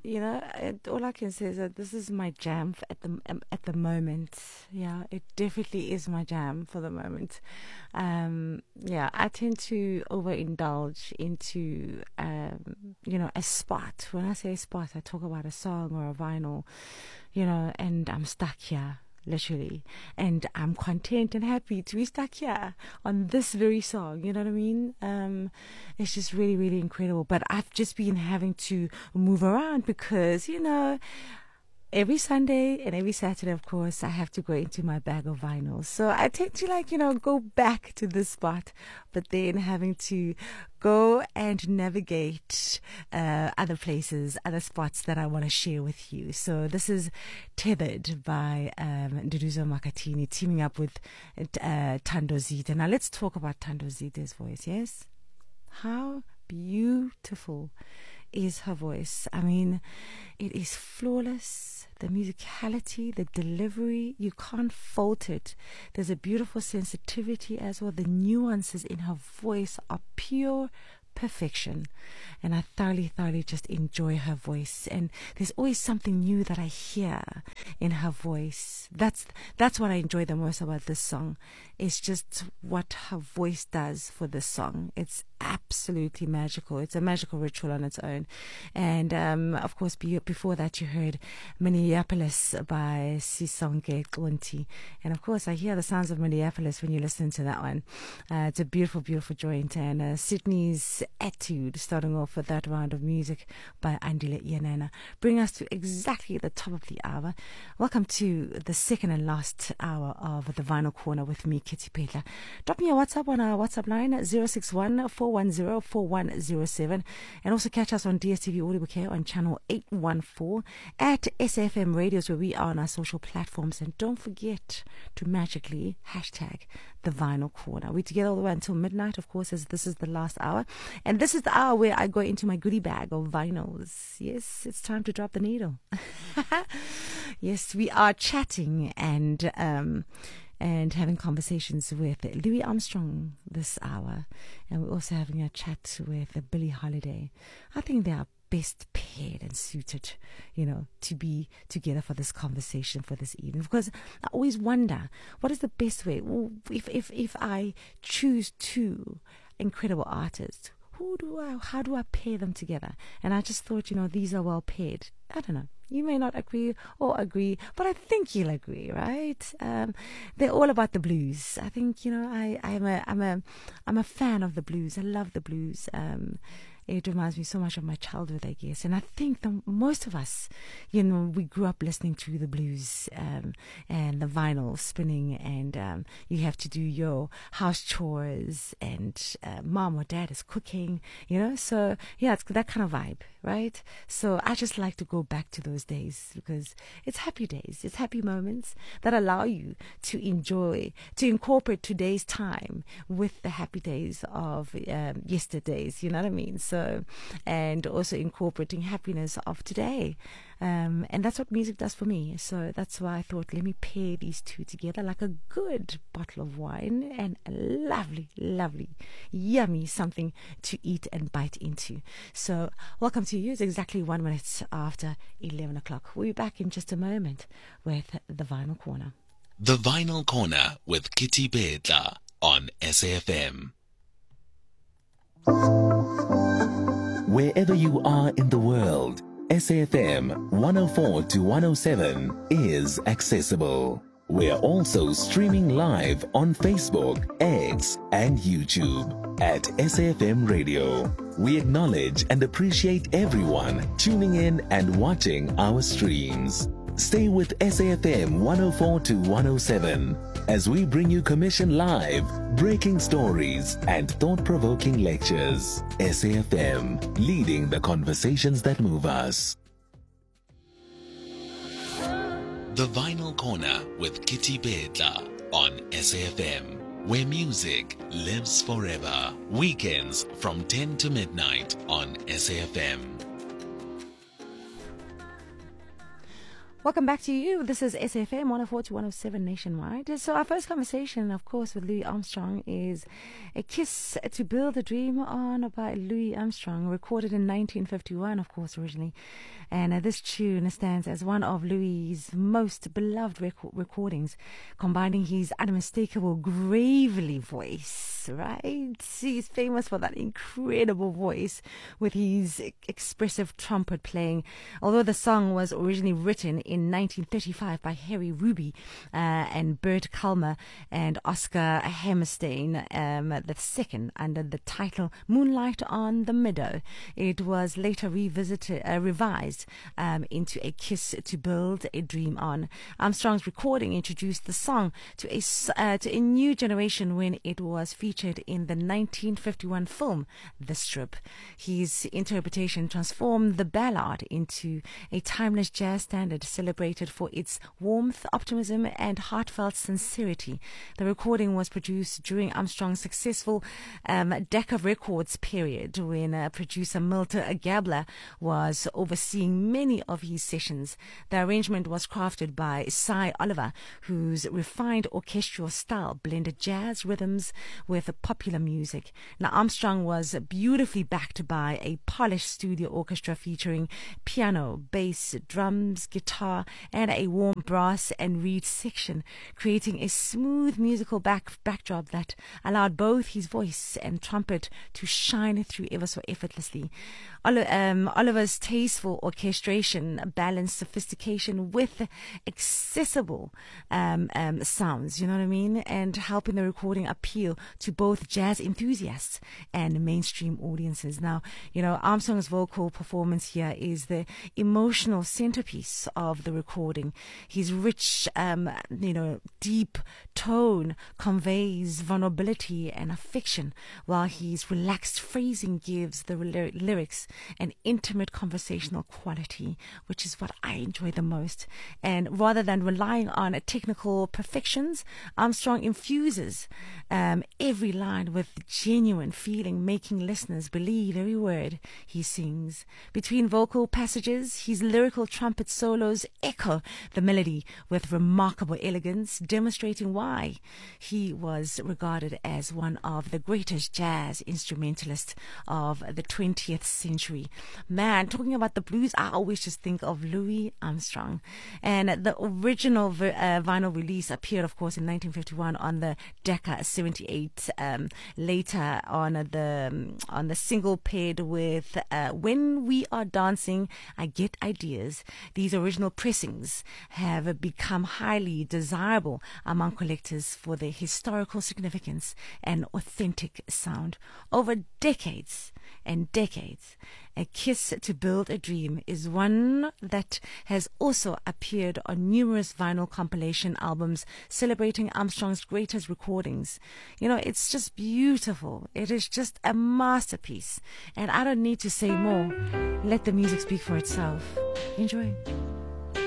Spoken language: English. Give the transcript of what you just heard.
all I can say is that this is my jam at the moment. Yeah, it definitely is my jam for the moment. Yeah, I tend to overindulge into a spot. When I say a spot, I talk about a song or a vinyl, and I'm stuck here. Literally, and I'm content and happy to be stuck here on this very song. You know what I mean? It's just really, really incredible. But I've just been having to move around because, every Sunday and every Saturday, of course, I have to go into my bag of vinyls. So I tend to go back to this spot, but then having to go and navigate other places, other spots that I want to share with you. So this is Tethered by Nduduzo Makatini teaming up with Thando Zide. Now let's talk about Thando Zide's voice, yes? How beautiful is her voice. I mean, it is flawless. The musicality, the delivery, you can't fault it. There's a beautiful sensitivity as well. The nuances in her voice are pure perfection, and I thoroughly just enjoy her voice. And there's always something new that I hear in her voice. That's what I enjoy the most about this song. It's just what her voice does for this song. It's absolutely magical. It's a magical ritual on its own. And of course, before that, you heard Minneapolis by Sisonke Xonti. And of course, I hear the sounds of Minneapolis when you listen to that one. It's a beautiful, beautiful joint. And Sydney's Etude, starting off with that round of music by Andile Ianana, bring us to exactly the top of the hour. Welcome to the second and last hour of the Vinyl Corner with me, Kitty Petla. Drop me a WhatsApp on our WhatsApp line 061-410-4107, and also catch us on DSTV Audio Bouquet on channel 814 at SFM Radios, where we are on our social platforms. And don't forget to magically hashtag the Vinyl Corner. We're together all the way until midnight, of course, as this is the last hour. And this is the hour where I go into my goodie bag of vinyls. Yes, it's time to drop the needle. Yes, we are chatting and having conversations with Louis Armstrong this hour. And we're also having a chat with Billie Holiday. I think they are best paired and suited, to be together for this conversation for this evening. Because I always wonder, what is the best way? Well, if I choose two incredible artists, how do I pair them together? And I just thought, these are well paired. I don't know. You may not agree or agree, but I think you'll agree, right? They're all about the blues. I think, I'm a fan of the blues. I love the blues. It reminds me so much of my childhood, I guess. And I think most of us, we grew up listening to the blues and the vinyl spinning, and you have to do your house chores, and mom or dad is cooking, So, yeah, it's that kind of vibe, right? So I just like to go back to those days because it's happy days. It's happy moments that allow you to enjoy, to incorporate today's time with the happy days of yesterdays, you know what I mean? So, and also incorporating happiness of today. And that's what music does for me. So that's why I thought, let me pair these two together like a good bottle of wine and a lovely, lovely, yummy something to eat and bite into. So welcome to you. It's exactly 1 minute after 11 o'clock. We'll be back in just a moment with the Vinyl Corner. The Vinyl Corner with Kitty Petla on SAFM. Wherever you are in the world, SAFM 104 to 107 is accessible. We're also streaming live on Facebook, X, and YouTube at SAFM Radio. We acknowledge and appreciate everyone tuning in and watching our streams. Stay with SAFM 104 to 107 as we bring you commission live, breaking stories, and thought-provoking lectures. SAFM, leading the conversations that move us. The Vinyl Corner with Kitty Petla on SAFM, where music lives forever. Weekends from 10 to midnight on SAFM. Welcome back to you. This is SFM 104 to 107 nationwide. So our first conversation, of course, with Louis Armstrong is A Kiss to Build a Dream On by Louis Armstrong, recorded in 1951, of course, originally. And this tune stands as one of Louis' most beloved recordings, combining his unmistakable gravely voice, right? He's famous for that incredible voice with his expressive trumpet playing. Although the song was originally written in 1935 by Harry Ruby and Bert Kalmer and Oscar Hammerstein II under the title Moonlight on the Meadow. It was later revised into A Kiss to Build a Dream On. Armstrong's recording introduced the song to a new generation when it was featured in the 1951 film The Strip. His interpretation transformed the ballad into a timeless jazz standard celebrated for its warmth, optimism, and heartfelt sincerity. The recording was produced during Armstrong's successful Decca Records period when producer Milt Gabler was overseeing many of his sessions. The arrangement was crafted by Cy Oliver, whose refined orchestral style blended jazz rhythms with popular music. Now, Armstrong was beautifully backed by a polished studio orchestra featuring piano, bass, drums, guitar, and a warm brass and reed section, creating a smooth musical backdrop that allowed both his voice and trumpet to shine through ever so effortlessly. Oliver's tasteful orchestration balanced sophistication with accessible sounds, you know what I mean, and helping the recording appeal to both jazz enthusiasts and mainstream audiences. Now, you know, Armstrong's vocal performance here is the emotional centerpiece of the recording. His rich, deep tone conveys vulnerability and affection, while his relaxed phrasing gives the lyrics an intimate conversational quality, which is what I enjoy the most. And rather than relying on technical perfections, Armstrong infuses every line with genuine feeling, making listeners believe every word he sings. Between vocal passages, his lyrical trumpet solos echo the melody with remarkable elegance, demonstrating why he was regarded as one of the greatest jazz instrumentalists of the 20th century. Man, talking about the blues, I always just think of Louis Armstrong. And the original vinyl release appeared, of course, in 1951 on the Decca 78. Later on the single paired with When We Are Dancing, I Get Ideas. These original pressings have become highly desirable among collectors for their historical significance and authentic sound. Over decades and decades, A Kiss to Build a Dream is one that has also appeared on numerous vinyl compilation albums celebrating Armstrong's greatest recordings. You know, it's just beautiful. It is just a masterpiece. And I don't need to say more. Let the music speak for itself. Enjoy.